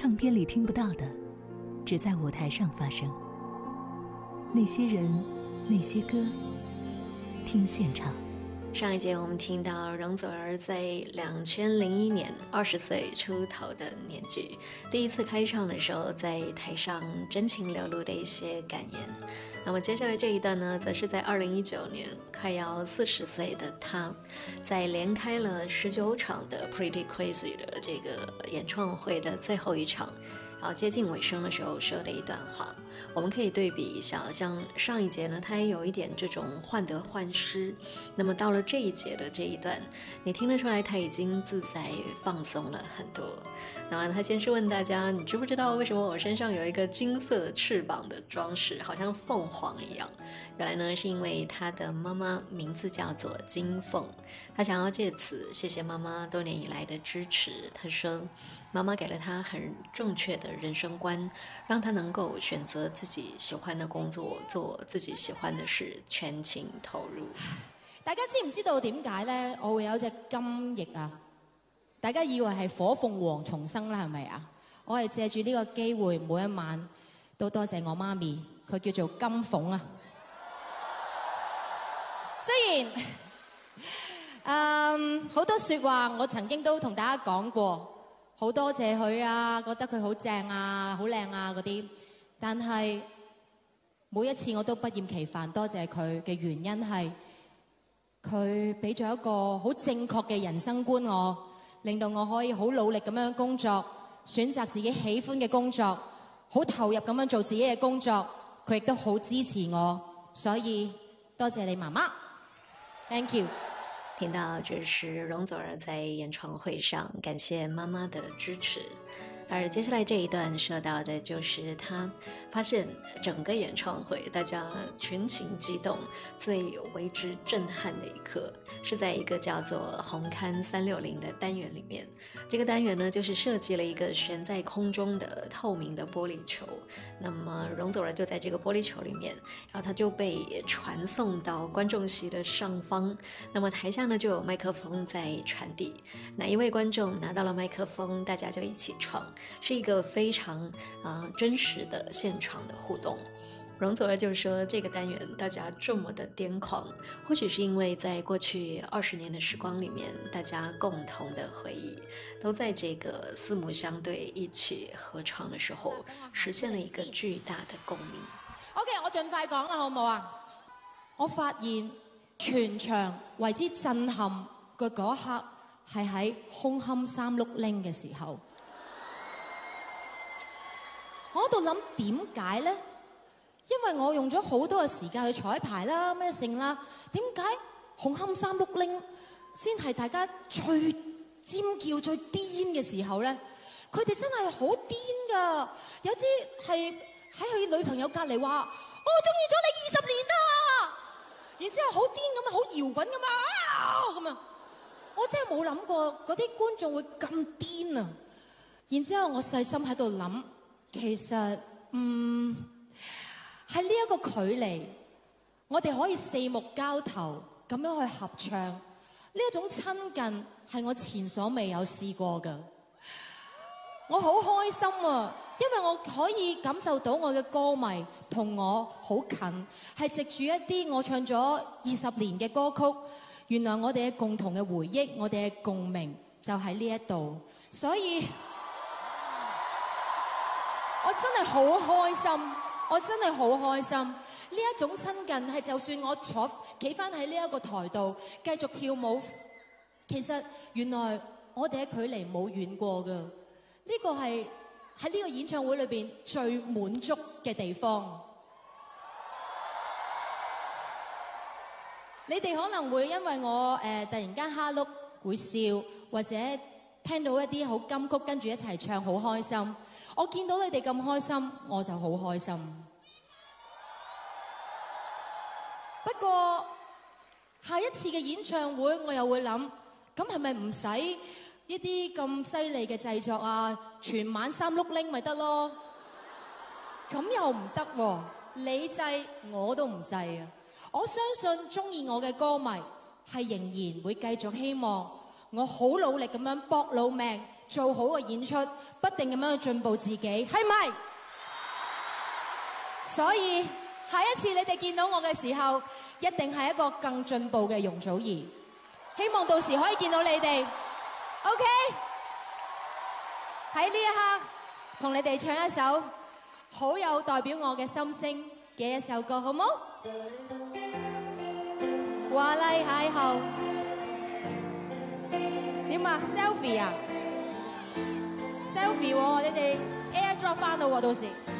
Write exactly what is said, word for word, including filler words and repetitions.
唱片里听不到的，只在舞台上发生。那些人，那些歌，听现场。 上一节我们听到容祖儿在两千零一年二十岁出头的年纪，第一次开唱的时候，在台上真情流露的一些感言。那么接下来这一段呢，则是在二零一九年快要四十岁的她，在连开了十九场的 Pretty Crazy 的这个演唱会的最后一场，然后接近尾声的时候说的一段话。我们可以对比一下，像上一节呢，它也有一点这种患得患失，那么到了这一节的这一段，你听得出来他已经自在放松了很多。那么他先是问大家，你知不知道为什么我身上有一个金色翅膀的装饰，好像凤凰一样？原来呢，是因为他的妈妈名字叫做金凤，他想要借此谢谢妈妈多年以来的支持。他说妈妈给了他很正确的人生观，让他能够选择自己喜欢的工作，做自己喜欢的事，全情投入。 大家知唔知道點解呢？我會有隻金翼啊？大家以為係火鳳凰重生啦，係咪啊？我係借住呢個機會，每一晚都多謝我媽咪，佢叫做金鳳啊。雖然誒好多説話，我曾經都同大家講過，好多謝佢啊，覺得佢好正啊、好靚啊嗰啲，但係每一次我都不厭其煩多謝佢嘅原因係佢俾咗一個好正確嘅人生觀我，令到我可以好努力咁樣工作，選擇自己喜歡嘅工作，好投入咁樣做自己嘅工作，佢亦都好支持我，所以多謝你媽媽 ，Thank you。 听到这是容祖儿在演唱会上感谢妈妈的支持，而接下来这一段说到的就是她发现整个演唱会大家群情激动，最为之震撼的一刻是在一个叫做红磡三六零的单元里面。这个单元呢，就是设计了一个悬在空中的透明的玻璃球，那么容祖儿就在这个玻璃球里面，然后她就被传送到观众席的上方，那么台下呢就有麦克风在传递，哪一位观众拿到了麦克风，大家就一起唱，是一个非常呃真实的现场的互动。容祖儿就说这个单元大家这么的癫狂，或许是因为在过去二十年的时光里面，大家共同的回忆都在这个四目相对一起合唱的时候实现了一个巨大的共鸣。 OK， 我盡快講啦，好唔好啊？我發現全場為之震撼嘅嗰一刻係喺紅磡三六零嘅時候，我喺度諗點解呢？因為我用咗好多嘅時間去彩排啦，咩性啦，點解紅磡三六零先係大家最尖叫、最癲嘅時候呢？佢哋真係好癲㗎，有啲係喺佢女朋友隔離話：我中意咗你二十年啦！然之後好癲咁啊，好搖滾咁啊咁啊！我真係冇諗過嗰啲觀眾會咁癲啊！然之後我細心喺度諗，其實嗯。喺呢一個距離，我哋可以四目交投咁樣去合唱，呢一種親近係我前所未有試過㗎。我好開心啊，因為我可以感受到我嘅歌迷同我好近，係藉住一啲我唱咗二十年嘅歌曲，原來我哋嘅共同嘅回憶，我哋嘅共鳴就喺呢一度，所以我真係好開心。我真係好開心，呢一種親近係就算我坐企返喺呢一個台度繼續跳舞，其實原來我哋嘅距離冇遠過㗎。呢個係喺呢個演唱會裏邊最滿足嘅地方。你哋可能會因為我誒、呃、突然間蝦碌會笑，或者聽到一啲好金曲跟住一齊唱好開心。我見到你哋咁開心，我就好開心。不過下一次嘅演唱會，我又會諗，咁係咪唔使一啲咁犀利嘅製作啊？全晚三碌拎咪得咯？咁又唔得喎，你制我都唔制啊！我相信鍾意我嘅歌迷係仍然會繼續希望我好努力咁樣搏老命， 做好個演出，不定咁樣去進步自己，係咪？所以下一次你哋見到我嘅時候，一定係一個更進步嘅容祖兒。希望到時可以見到你哋。OK， 喺呢一刻同你哋唱一首好有代表我嘅心聲嘅一首歌，好冇？華麗邂逅點啊 ？Selfie 啊 ？Selfie 喎，你哋 AirDrop 翻到喎，到時。